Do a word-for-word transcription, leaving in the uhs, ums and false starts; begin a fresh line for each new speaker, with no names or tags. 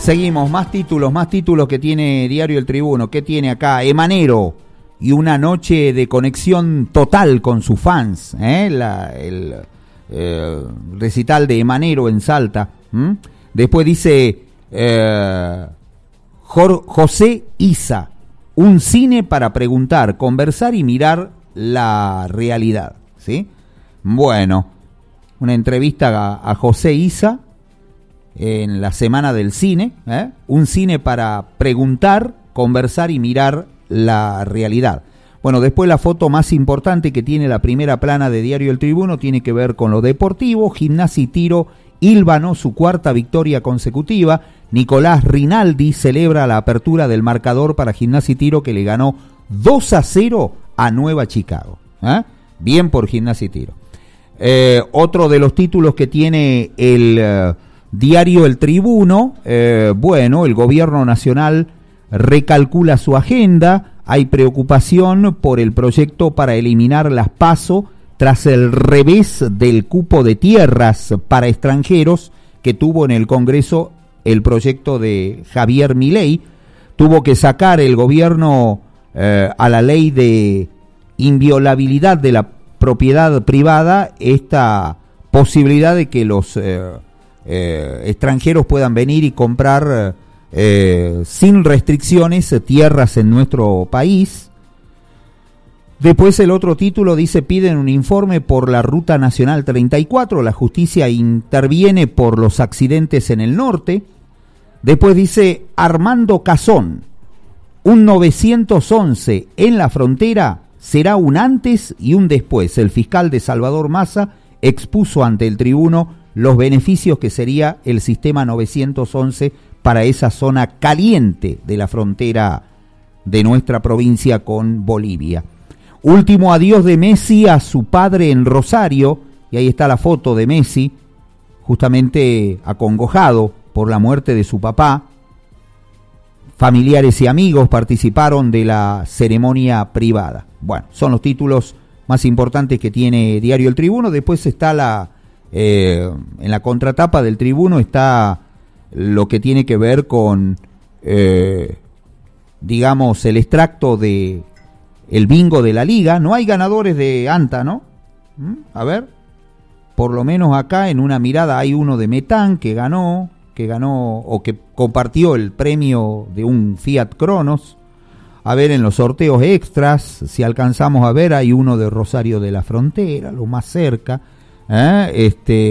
Seguimos, más títulos, más títulos que tiene Diario El Tribuno. ¿Qué tiene acá? Emanero y una noche de conexión total con sus fans. ¿eh? La, el eh, recital de Emanero en Salta. ¿Mm? Después dice eh, Jor, José Isa, un cine para preguntar, conversar y mirar la realidad. ¿Sí? Bueno, una entrevista a, a José Isa en la Semana del Cine, ¿eh? Un cine para preguntar, conversar y mirar la realidad. Bueno, después la foto más importante que tiene la primera plana de Diario El Tribuno tiene que ver con lo deportivo. Gimnasia y Tiro hilvanó su cuarta victoria consecutiva. Nicolás Rinaldi celebra la apertura del marcador para Gimnasia y Tiro, que le ganó dos a cero a Nueva Chicago. ¿eh? Bien por Gimnasia y Tiro. Eh, otro de los títulos que tiene el uh, Diario El Tribuno, eh, bueno, el gobierno nacional recalcula su agenda. Hay preocupación por el proyecto para eliminar las PASO tras el revés del cupo de tierras para extranjeros que tuvo en el Congreso el proyecto de Javier Milei. Tuvo que sacar el gobierno eh, a la ley de inviolabilidad de la propiedad privada esta posibilidad de que los eh, eh, extranjeros puedan venir y comprar eh, sin restricciones tierras en nuestro país. Después el otro título dice: piden un informe por la Ruta Nacional treinta y cuatro, la justicia interviene por los accidentes en el norte. Después dice: Armando Cazón, un nueve once en la frontera será un antes y un después. El fiscal de Salvador Massa expuso ante el tribuno los beneficios que sería el sistema nueve once para esa zona caliente de la frontera de nuestra provincia con Bolivia. Último adiós de Messi a su padre en Rosario, y ahí está la foto de Messi, justamente acongojado por la muerte de su papá. Familiares y amigos participaron de la ceremonia privada. Bueno, son los títulos más importantes que tiene Diario El Tribuno. Después está la, eh, en la contratapa del Tribuno está lo que tiene que ver con, eh, digamos, el extracto de el bingo de la liga. No hay ganadores de ANTA, ¿no? ¿Mm? A ver, por lo menos acá en una mirada hay uno de Metán que ganó, que ganó o que compartió el premio de un Fiat Cronos. A ver, en los sorteos extras, si alcanzamos a ver, hay uno de Rosario de la Frontera, lo más cerca, ¿eh? este